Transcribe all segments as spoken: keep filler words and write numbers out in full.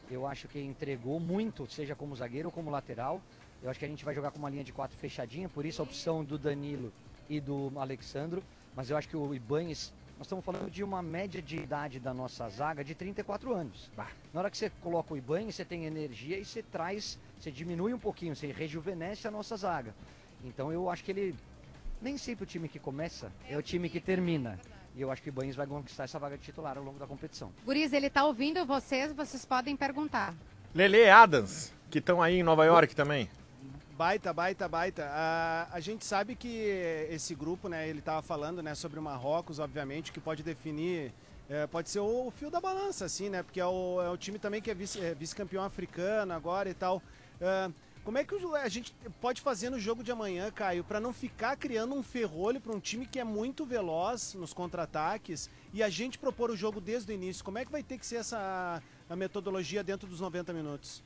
Eu acho que entregou muito, seja como zagueiro ou como lateral. Eu acho que a gente vai jogar com uma linha de quatro fechadinha, por isso a opção do Danilo e do Alexandro. Mas eu acho que o Ibañez, nós estamos falando de uma média de idade da nossa zaga de trinta e quatro anos. Bah. Na hora que você coloca o Ibañez, você tem energia e você traz, você diminui um pouquinho, você rejuvenesce a nossa zaga. Então eu acho que ele, nem sempre o time que começa é o time que termina. E eu acho que o Ibañez vai conquistar essa vaga de titular ao longo da competição. Guris, ele tá ouvindo vocês, vocês podem perguntar. Lele e Adams, que estão aí em Nova York também. Baita, baita, baita. A, a gente sabe que esse grupo, né, ele estava falando, né, sobre o Marrocos, obviamente, que pode definir, é, pode ser o, o fio da balança, assim, né, porque é o, é o time também que é, vice, é vice-campeão africano agora e tal. É, como é que a gente pode fazer no jogo de amanhã, Caio, para não ficar criando um ferrolho para um time que é muito veloz nos contra-ataques e a gente propor o jogo desde o início? Como é que vai ter que ser essa a metodologia dentro dos noventa minutos?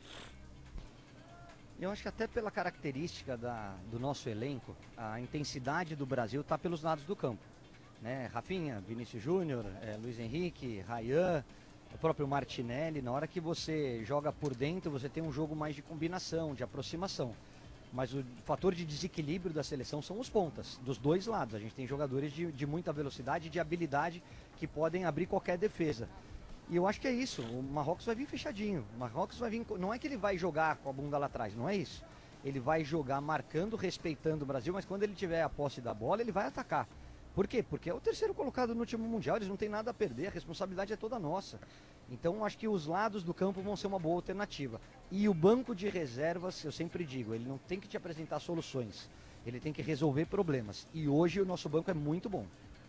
Eu acho que até pela característica da, do nosso elenco, a intensidade do Brasil está pelos lados do campo. Né? Rafinha, Vinícius Júnior, é, Luiz Henrique, Rayan, o próprio Martinelli. Na hora que você joga por dentro, você tem um jogo mais de combinação, de aproximação. Mas o fator de desequilíbrio da seleção são os pontas, dos dois lados. A gente tem jogadores de, de muita velocidade e de habilidade que podem abrir qualquer defesa. E eu acho que é isso, o Marrocos vai vir fechadinho, o Marrocos vai vir, não é que ele vai jogar com a bunda lá atrás, não é isso. Ele vai jogar marcando, respeitando o Brasil, mas quando ele tiver a posse da bola, ele vai atacar. Por quê? Porque é o terceiro colocado no último Mundial, eles não têm nada a perder, a responsabilidade é toda nossa. Então acho que os lados do campo vão ser uma boa alternativa. E o banco de reservas, eu sempre digo, ele não tem que te apresentar soluções, ele tem que resolver problemas. E hoje o nosso banco é muito bom.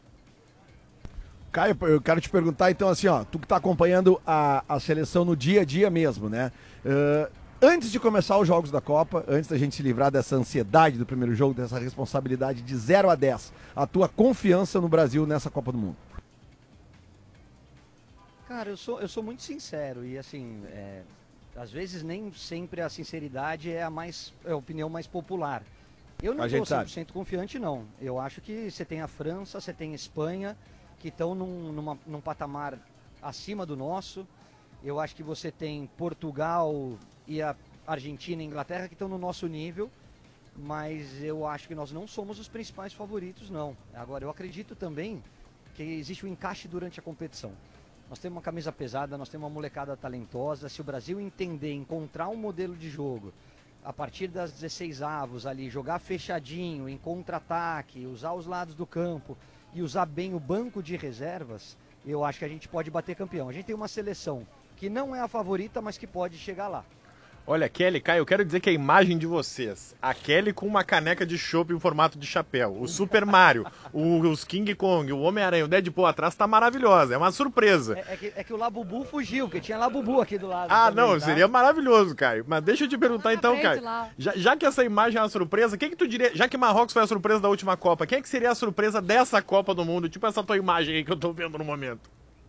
Caio, eu quero te perguntar então assim, ó, tu que tá acompanhando a, a seleção no dia a dia mesmo, né? Uh, antes de começar os jogos da Copa, antes da gente se livrar dessa ansiedade do primeiro jogo, dessa responsabilidade de zero a dez, a tua confiança no Brasil nessa Copa do Mundo? Cara, eu sou, eu sou muito sincero e assim, é, às vezes nem sempre a sinceridade é a, mais, é a opinião mais popular. Eu não estou cem por cento confiante não, eu acho que você tem a França, você tem a Espanha, que estão num, numa, num patamar acima do nosso. Eu acho que você tem Portugal e a Argentina e a Inglaterra que estão no nosso nível, mas eu acho que nós não somos os principais favoritos, não. Agora, eu acredito também que existe um encaixe durante a competição. Nós temos uma camisa pesada, nós temos uma molecada talentosa. Se o Brasil entender, encontrar um modelo de jogo, a partir das dezesseis avos ali, jogar fechadinho, em contra-ataque, usar os lados do campo e usar bem o banco de reservas, eu acho que a gente pode bater campeão. A gente tem uma seleção que não é a favorita, mas que pode chegar lá. Olha, Kelly, Caio, eu quero dizer que a imagem de vocês, a Kelly com uma caneca de chopp em formato de chapéu, o Super Mario, o, os King Kong, o Homem-Aranha, o Deadpool atrás, tá maravilhosa, é uma surpresa. É, é, que, é que o Labubu fugiu, porque tinha Labubu aqui do lado. Ah, também, não, tá? Seria maravilhoso, Caio. Mas deixa eu te perguntar Ah, então, Caio. Já, já que essa imagem é uma surpresa, quem que tu diria, já que Marrocos foi a surpresa da última Copa, quem é que seria a surpresa dessa Copa do Mundo? Tipo essa tua imagem aí que eu tô vendo no momento.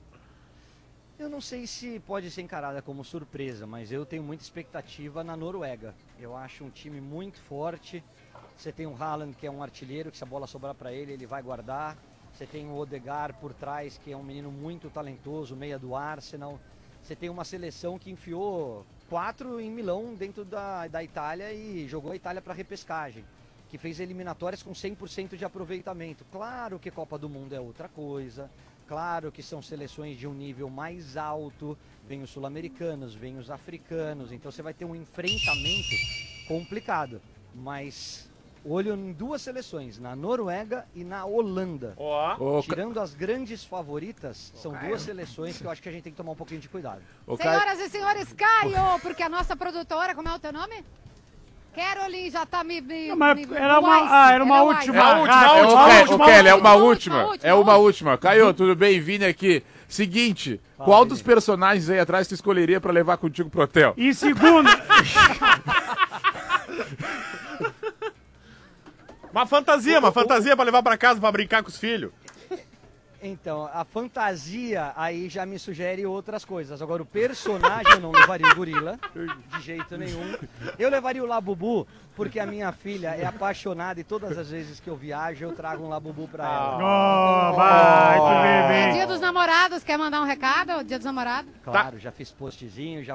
Eu não sei se pode ser encarada como surpresa, mas eu tenho muita expectativa na Noruega. Eu acho um time muito forte. Você tem o Haaland, que é um artilheiro, que se a bola sobrar para ele, ele vai guardar. Você tem o Odegaard por trás, que é um menino muito talentoso, meia do Arsenal. Você tem uma seleção que enfiou quatro em Milão, dentro da, da Itália, e jogou a Itália para repescagem, que fez eliminatórias com cem por cento de aproveitamento. Claro que Copa do Mundo é outra coisa. Claro que são seleções de um nível mais alto, vem os sul-americanos, vem os africanos, então você vai ter um enfrentamento complicado. Mas olho em duas seleções, na Noruega e na Holanda. Oh. Tirando as grandes favoritas, são oh, duas seleções que eu acho que a gente tem que tomar um pouquinho de cuidado. Oh, Senhoras e senhores, Caio, porque a nossa produtora, como é o teu nome? Caroline já tá me... me, não, mas me era, uma, ah, era uma última. É a última, ah, a última, é, a última. O Kelly, é uma última. última. É uma última. Caio, tudo bem? Vini aqui. Seguinte, Fala, qual dos personagens aí atrás tu escolheria pra levar contigo pro hotel? E segundo... Uma fantasia, uma fantasia pra levar pra casa, pra brincar com os filhos. Então, a fantasia aí já me sugere outras coisas. Agora, o personagem eu não levaria o gorila, de jeito nenhum. Eu levaria o Labubu, porque a minha filha é apaixonada e todas as vezes que eu viajo eu trago um Labubu pra ela. Oh, então, vai, é dia dos namorados, quer mandar um recado? Dia dos namorados? Claro, já fiz postzinho, já